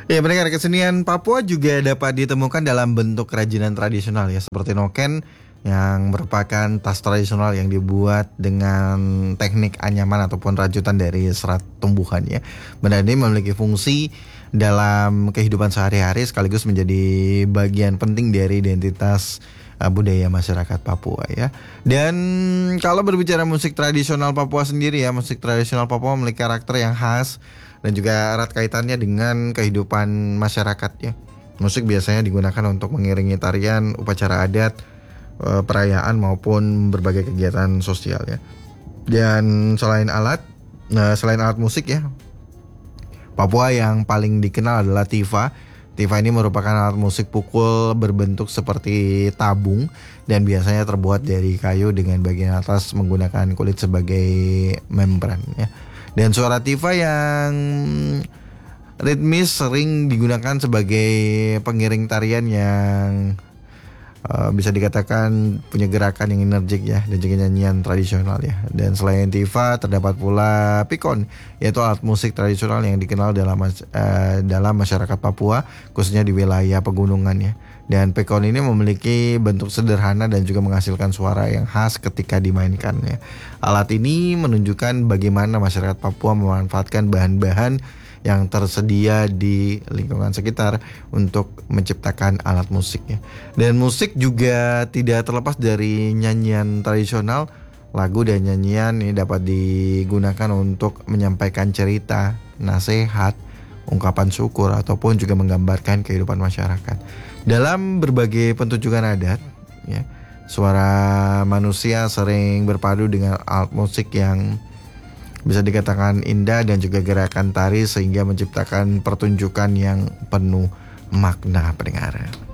Ya, pendengar, kesenian Papua juga dapat ditemukan dalam bentuk kerajinan tradisional ya, seperti noken yang merupakan tas tradisional yang dibuat dengan teknik anyaman ataupun rajutan dari serat tumbuhan ya. Benda ini memiliki fungsi dalam kehidupan sehari-hari sekaligus menjadi bagian penting dari identitas budaya masyarakat Papua ya. Dan kalau berbicara musik tradisional Papua sendiri ya, musik tradisional Papua memiliki karakter yang khas dan juga erat kaitannya dengan kehidupan masyarakat ya. Musik biasanya digunakan untuk mengiringi tarian, upacara adat, perayaan maupun berbagai kegiatan sosial ya. Dan selain alat musik ya, Papua yang paling dikenal adalah tifa. Tifa ini merupakan alat musik pukul berbentuk seperti tabung dan biasanya terbuat dari kayu dengan bagian atas menggunakan kulit sebagai membran ya. Dan suara tifa yang ritmis sering digunakan sebagai pengiring tarian yang bisa dikatakan punya gerakan yang energik ya, dan juga nyanyian tradisional ya. Dan selain tifa terdapat pula pikon, yaitu alat musik tradisional yang dikenal dalam masyarakat Papua, khususnya di wilayah pegunungan ya. Dan pikon ini memiliki bentuk sederhana dan juga menghasilkan suara yang khas ketika dimainkan ya. Alat ini menunjukkan bagaimana masyarakat Papua memanfaatkan bahan-bahan yang tersedia di lingkungan sekitar untuk menciptakan alat musiknya. Dan musik juga tidak terlepas dari nyanyian tradisional. Lagu dan nyanyian ini dapat digunakan untuk menyampaikan cerita, nasihat, ungkapan syukur ataupun juga menggambarkan kehidupan masyarakat. Dalam berbagai pertunjukan adat, ya, suara manusia sering berpadu dengan alat musik yang bisa dikatakan indah dan juga gerakan tari sehingga menciptakan pertunjukan yang penuh makna, pendengar.